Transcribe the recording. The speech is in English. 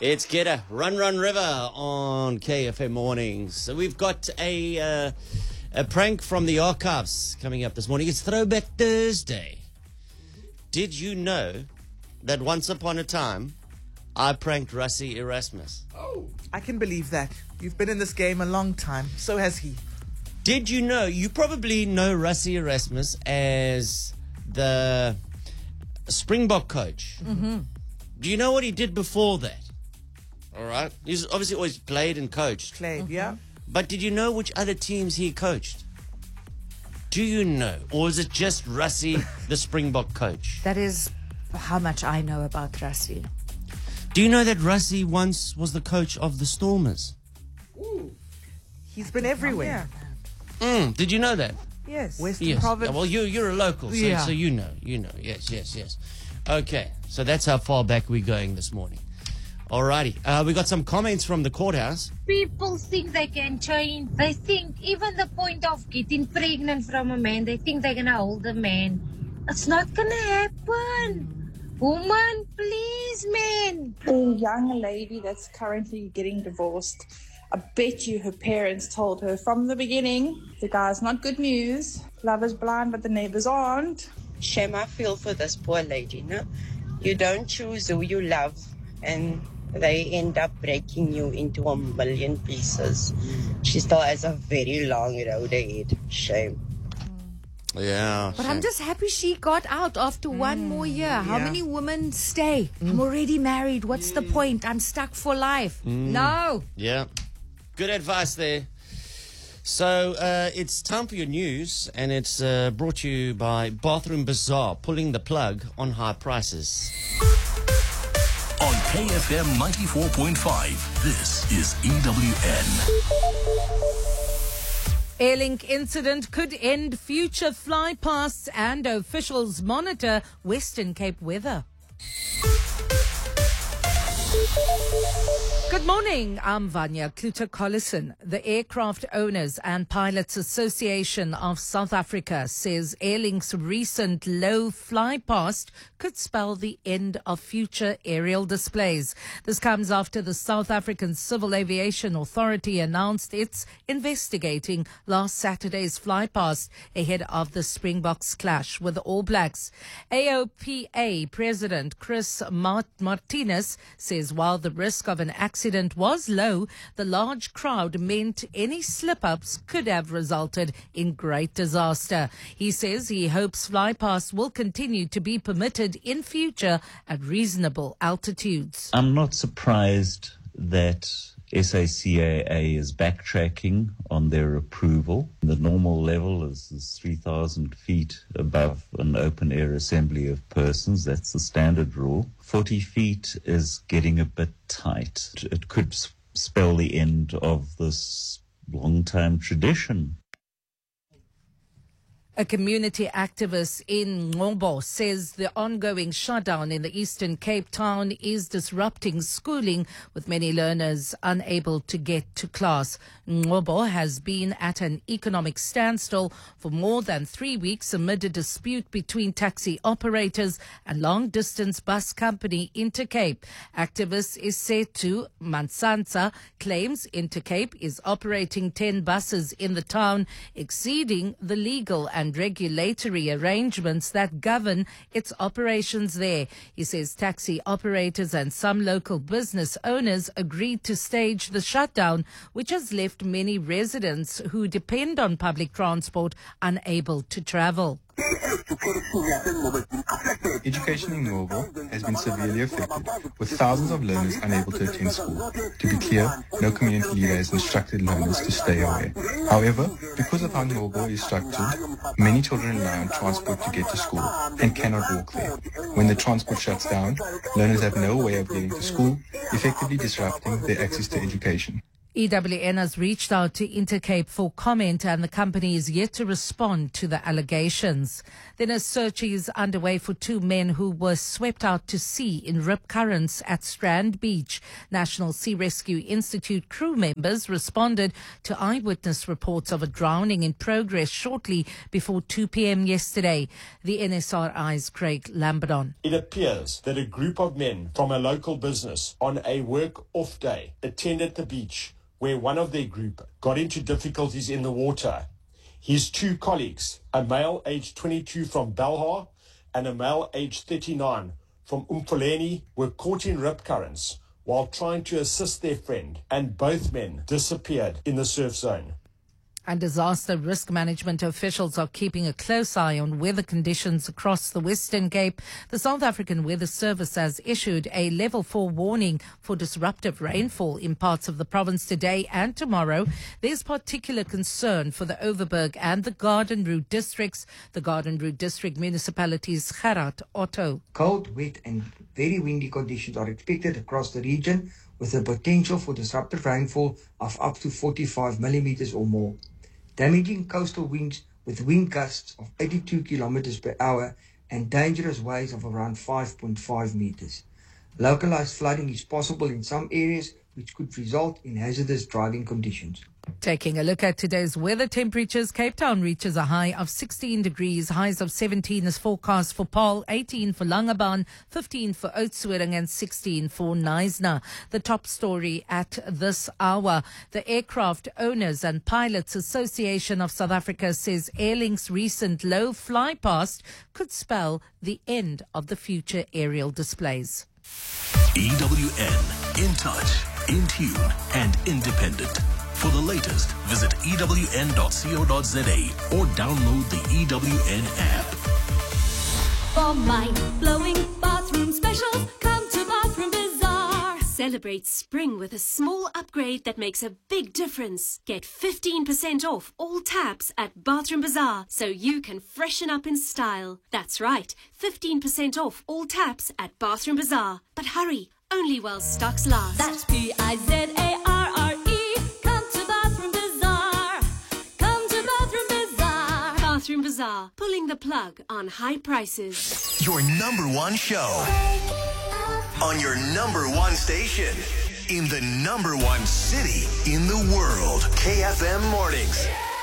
It's Get Run Run River on KFM Mornings. So we've got a prank from the archives coming up this morning. It's Throwback Thursday. Did you know that once upon a time, I pranked Rassie Erasmus? Oh, I can believe that. You've been in this game a long time. So has he. Did you know? You probably know Rassie Erasmus as the Springbok coach. Mm-hmm. Do you know what he did before that? All right. He's obviously always played and coached. Yeah. But did you know which other teams he coached? Do you know? Or is it just Rassie, the Springbok coach? That is how much I know about Rassie. Do you know that Rassie once was the coach of the Stormers? Ooh. He's been everywhere. Did you know that? Yes. Western Province. Well, you're a local, so you know. Yes. Okay, so that's how far back we're going this morning. Alrighty, we got some comments from the courthouse. People think they can change. They think even the point of getting pregnant from a man, they think they're gonna hold a man. It's not gonna happen. Woman, please, man. The young lady that's currently getting divorced, I bet you her parents told her from the beginning, the guy's not good news. Love is blind, but the neighbors aren't. Shame I feel for this poor lady, no? You don't choose who you love, and they end up breaking you into a million pieces. She still has a very long road ahead. Shame. Yeah. But I'm just happy she got out after one more year. How many women stay? I'm already married. What's the point? I'm stuck for life. No. Yeah. Good advice there. So it's time for your news, and it's brought to you by Bathroom Bazaar, pulling the plug on high prices. On KFM 94.5, this is EWN. Airlink incident could end future flypasts and officials monitor Western Cape weather. Good morning, I'm Vanya Kluter-Collison. The Aircraft Owners and Pilots Association of South Africa says Airlink's recent low fly past could spell the end of future aerial displays. This comes after the South African Civil Aviation Authority announced it's investigating last Saturday's fly past ahead of the Springboks clash with the All Blacks. AOPA President Chris Martinez says while the risk of an accident was low, the large crowd meant any slip-ups could have resulted in great disaster. He says he hopes flypasts will continue to be permitted in future at reasonable altitudes. I'm not surprised that SACAA is backtracking on their approval. The normal level is 3,000 feet above an open-air assembly of persons. That's the standard rule. 40 feet is getting a bit tight. It could spell the end of this long-time tradition. A community activist in Ngobo says the ongoing shutdown in the Eastern Cape Town is disrupting schooling, with many learners unable to get to class. Ngobo has been at an economic standstill for more than 3 weeks amid a dispute between taxi operators and long-distance bus company Intercape. Activists is said to Mansansa claims Intercape is operating 10 buses in the town, exceeding the legal and regulatory arrangements that govern its operations there. He says taxi operators and some local business owners agreed to stage the shutdown, which has left many residents who depend on public transport unable to travel. Education in Ngobo has been severely affected, with thousands of learners unable to attend school. To be clear, no community leader has instructed learners to stay away. However, because of how Ngobo is structured, many children rely on transport to get to school and cannot walk there. When the transport shuts down, learners have no way of getting to school, effectively disrupting their access to education. EWN has reached out to Intercape for comment, and the company is yet to respond to the allegations. Then a search is underway for 2 men who were swept out to sea in rip currents at Strand Beach. National Sea Rescue Institute crew members responded to eyewitness reports of a drowning in progress shortly before 2 p.m. yesterday. The NSRI's Craig Lambadon. It appears that a group of men from a local business on a work-off day attended the beach, where one of their group got into difficulties in the water. His 2 colleagues, a male aged 22 from Belhar and a male aged 39 from Umfuleni, were caught in rip currents while trying to assist their friend, and both men disappeared in the surf zone. And disaster risk management officials are keeping a close eye on weather conditions across the Western Cape. The South African Weather Service has issued a level 4 warning for disruptive rainfall in parts of the province today and tomorrow. There's particular concern for the Overberg and the Garden Route districts. The Garden Route district municipalities, Gerard Otto. Cold, wet and very windy conditions are expected across the region, with the potential for disruptive rainfall of up to 45 millimeters or more. Damaging coastal winds with wind gusts of 82 kilometers per hour and dangerous waves of around 5.5 meters. Localized flooding is possible in some areas, which could result in hazardous driving conditions. Taking a look at today's weather temperatures, Cape Town reaches a high of 16 degrees. Highs of 17 is forecast for Paarl, 18 for Langebaan, 15 for Oudtshoorn and 16 for Knysna. The top story at this hour, the Aircraft Owners and Pilots Association of South Africa says Airlink's recent low fly past could spell the end of the future aerial displays. EWN, in touch, in tune and independent. For the latest, visit ewn.co.za or download the EWN app. For mind-blowing bathroom specials, come to Bathroom Bazaar. Celebrate spring with a small upgrade that makes a big difference. Get 15% off all taps at Bathroom Bazaar so you can freshen up in style. That's right, 15% off all taps at Bathroom Bazaar. But hurry, only while stocks last. That's Pizarre. Bathroom Bazaar, pulling the plug on high prices. Your #1 show on your #1 station in the #1 city in the world. KFM Mornings.